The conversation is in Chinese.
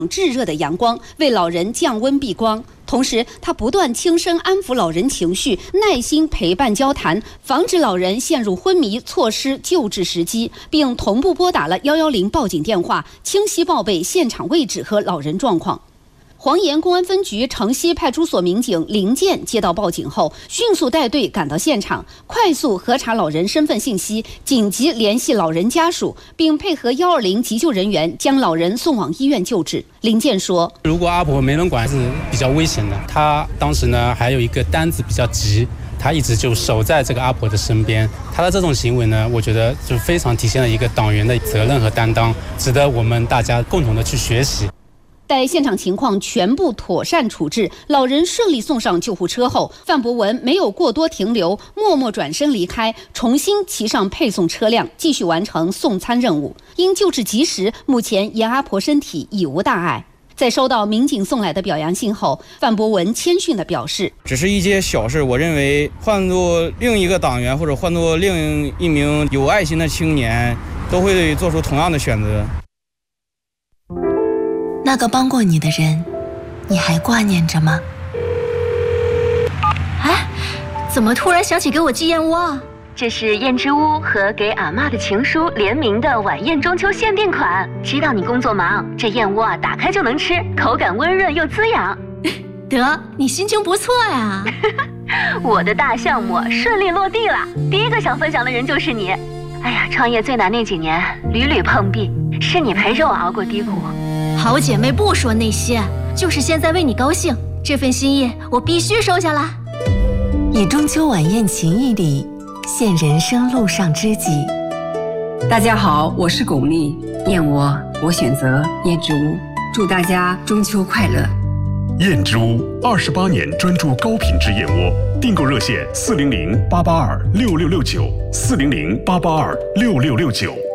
炙热的阳光，为老人降温避光。同时，他不断轻声安抚老人情绪，耐心陪伴交谈，防止老人陷入昏迷，错失救治时机，并同步拨打了110报警电话，清晰报备现场位置和老人状况。黄岩公安分局城西派出所民警林建接到报警后，迅速带队赶到现场，快速核查老人身份信息，紧急联系老人家属，并配合120急救人员将老人送往医院救治。林建说：“ 如果阿婆没人管是比较危险的，他当时呢还有一个单子比较急。”他一直就守在这个阿婆的身边，他的这种行为呢，我觉得就非常体现了一个党员的责任和担当，值得我们大家共同的去学习。 待现场情况全部妥善处置，老人顺利送上救护车后，范博文没有过多停留，默默转身离开，重新骑上配送车辆，继续完成送餐任务。因救治及时，目前严阿婆身体已无大碍。在收到民警送来的表扬信后，范博文谦逊地表示：“ 只是一件小事，我认为换作另一个党员或者换作另一名有爱心的青年，都会做出同样的选择。” 那个帮过你的人，你还挂念着吗？ 哎，怎么突然想起给我寄燕窝啊？ 这是燕之屋和给阿嬷的情书联名的晚宴中秋限定款。知道你工作忙，这燕窝打开就能吃，口感温润又滋养。 得，你心情不错呀。 我的大项目顺利落地了，第一个想分享的人就是你。哎呀，创业最难那几年，屡屡碰壁，是你陪着我熬过低谷。 好姐妹不说那些，就是现在为你高兴，这份心意我必须收下来。 以中秋晚宴情谊里现人生路上知己。 大家好，我是巩俐，燕窝我选择燕之屋，祝大家中秋快乐。 燕之屋28年专注高品质燕窝，订购热线400-882-6669，400-882-6669。